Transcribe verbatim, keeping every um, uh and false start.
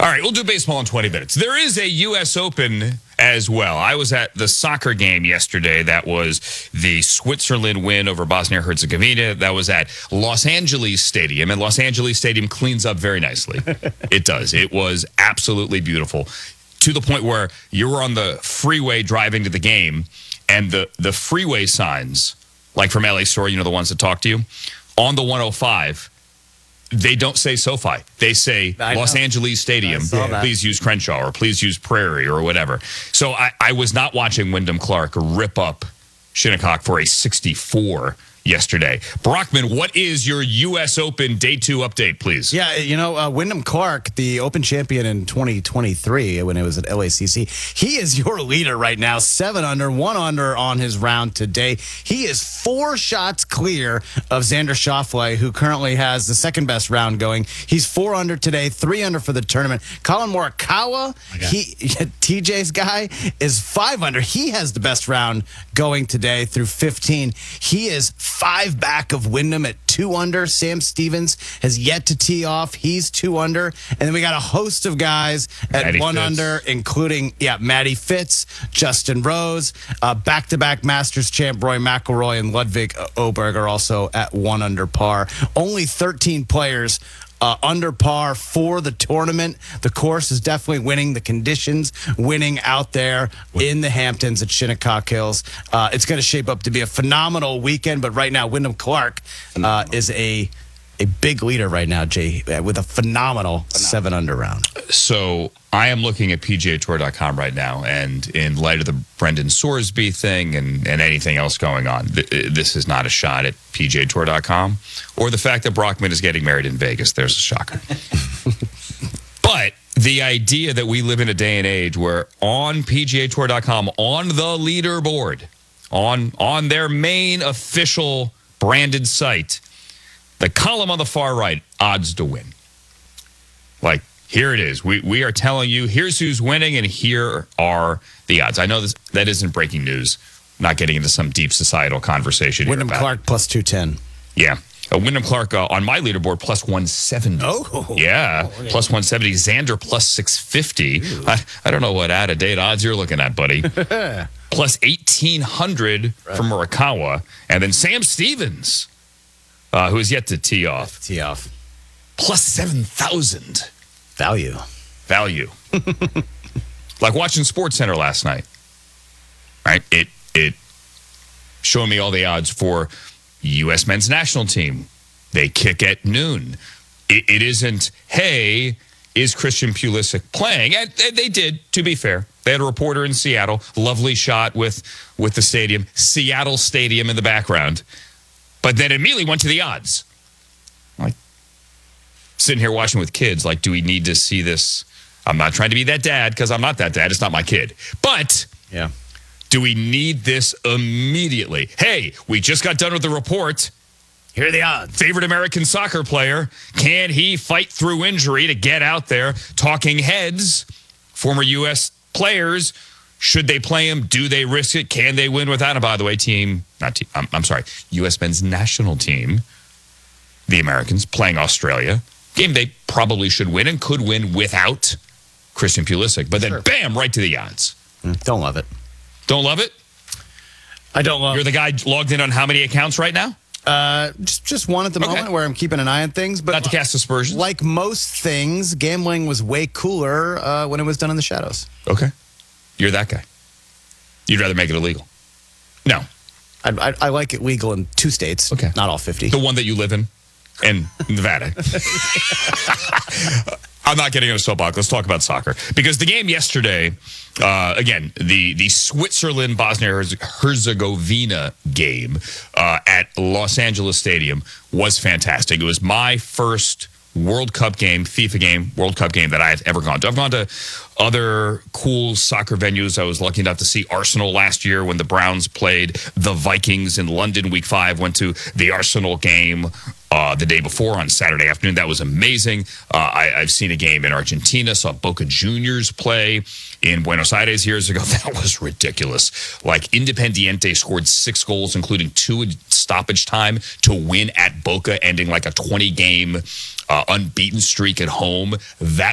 All right, we'll do baseball in twenty minutes. There is a U S Open as well. I was at the soccer game yesterday. That was the Switzerland win over Bosnia-Herzegovina. That was at Los Angeles Stadium, and Los Angeles Stadium cleans up very nicely. It does. It was absolutely beautiful, to the point where you were on the freeway driving to the game, and the, the freeway signs, like from L A Story, you know, the ones that talk to you, on the one oh five, they don't say SoFi. They say I Los know. Angeles Stadium. Please use Crenshaw, or please use Prairie, or whatever. So I, I was not watching Wyndham Clark rip up Shinnecock for a sixty-four yesterday. Brockman, what is your U S Open Day two update, please? Yeah, you know, uh, Wyndham Clark, the Open champion in twenty twenty-three when it was at L A C C, he is your leader right now. Seven under, one under on his round today. He is four shots clear of Xander Schauffele, who currently has the second best round going. He's four under today, three under for the tournament. Colin Morikawa, he T J's guy, is five under. He has the best round going today through fifteen. He is five back of Wyndham at two under. Sam Stevens has yet to tee off. He's two under. And then we got a host of guys at Matty one Fitz. under, including, yeah, Matty Fitz, Justin Rose, uh, back-to-back Masters champ Roy McIlroy, and Ludwig Oberg are also at one under par. Only thirteen players Uh, under par for the tournament. The course is definitely winning. The conditions winning out there in the Hamptons at Shinnecock Hills. Uh, it's going to shape up to be a phenomenal weekend, but right now Wyndham Clark uh, is a a big leader right now, Jay, uh, with a phenomenal seven under round. So I am looking at P G A Tour dot com right now, and in light of the Brendan Sorsby thing and, and anything else going on, th this is not a shot at P G A Tour dot com or the fact that Brockman is getting married in Vegas. There's a shocker. But the idea that we live in a day and age where on P G A Tour dot com, on the leaderboard, on, on their main official branded site, the column on the far right, odds to win. Like, here it is. We we are telling you, here's who's winning, and here are the odds. I know this, that isn't breaking news. I'm not getting into some deep societal conversation. Wyndham here about Clark plus two ten. Yeah. Uh, Wyndham Clark uh, on my leaderboard plus one seventy. Oh. Yeah, Oh, okay. plus one seventy. Xander plus six fifty. I, I don't know what out-of-date odds you're looking at, buddy. Plus eighteen hundred right. for Morikawa. And then Sam Stevens, uh, who is yet to tee off. Tee off. Plus seven thousand. Value. Value. Like watching SportsCenter last night. Right? It it showed me all the odds for U S men's national team. They kick at noon. It, it isn't, hey, is Christian Pulisic playing? And, and they did, to be fair. They had a reporter in Seattle. Lovely shot with, with the stadium. Seattle Stadium in the background. But then immediately went to the odds. Like, sitting here watching with kids, like, do we need to see this? I'm not trying to be that dad, because I'm not that dad. It's not my kid. But Yeah. do we need this immediately? Hey, we just got done with the report. Here are the odds. Favorite American soccer player. Can he fight through injury to get out there? Talking heads, former U S players. Should they play him? Do they risk it? Can they win without him? By the way, team, not team, I'm, I'm sorry, U S men's national team, the Americans playing Australia. Game they probably should win and could win without Christian Pulisic. But then, Sure. bam, right to the odds. Mm, Don't love it. Don't love it? I don't love You're the guy logged in on how many accounts right now? Uh, just just one at the Okay. moment where I'm keeping an eye on things. But Not to cast aspersions. like most things, gambling was way cooler uh, when it was done in the shadows. Okay. You're that guy. You'd rather make it illegal. No. I, I, I like it legal in two states, Okay. not all fifty. The one that you live in, in Nevada. I'm not getting in a soapbox. Let's talk about soccer. Because the game yesterday, uh, again, the, the Switzerland Bosnia Herzegovina game uh, at Los Angeles Stadium was fantastic. It was my first World Cup game, FIFA game, World Cup game that I've ever gone to. I've gone to other cool soccer venues. I was lucky enough to see Arsenal last year when the Browns played the Vikings in London week five. Went to the Arsenal game uh, the day before on Saturday afternoon. That was amazing. Uh, I, I've seen a game in Argentina, saw Boca Juniors play in Buenos Aires years ago. That was ridiculous. Like, Independiente scored six goals, including two in stoppage time, to win at Boca, ending like a twenty-game uh, unbeaten streak at home. That